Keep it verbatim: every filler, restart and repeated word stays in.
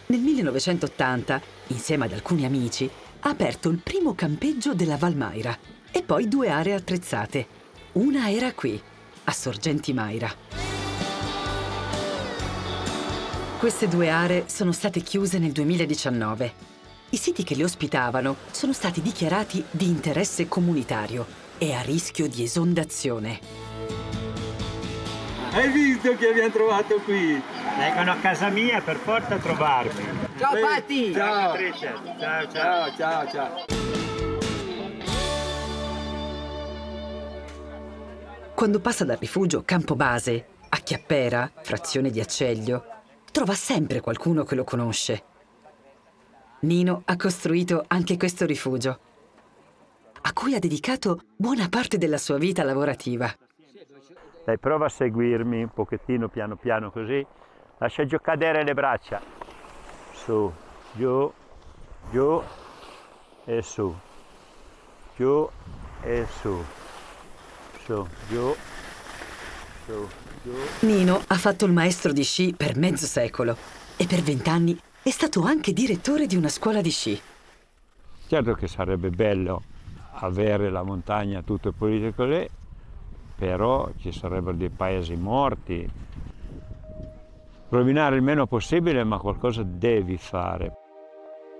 Nel millenovecentottanta, insieme ad alcuni amici, ha aperto il primo campeggio della Valmaira e poi due aree attrezzate. Una era qui, a Sorgenti Maira. Queste due aree sono state chiuse nel duemiladiciannove. I siti che le ospitavano sono stati dichiarati di interesse comunitario e a rischio di esondazione. Hai visto che abbiamo trovato qui? Vengono a casa mia per forza a trovarmi. Ciao Patti! Ciao Patricia. Ciao, ciao. Ciao, ciao, ciao. Quando passa dal rifugio Campobase a Chiappera, frazione di Acceglio, trova sempre qualcuno che lo conosce. Nino ha costruito anche questo rifugio, a cui ha dedicato buona parte della sua vita lavorativa. Dai, prova a seguirmi un pochettino, piano piano così. Lascia giù cadere le braccia. Su, giù, giù e su. Giù e su. Su, giù, su, giù. Nino ha fatto il maestro di sci per mezzo secolo e per vent'anni è stato anche direttore di una scuola di sci. Certo che sarebbe bello avere la montagna tutto pulito così, però ci sarebbero dei paesi morti. Rovinare il meno possibile, ma qualcosa devi fare.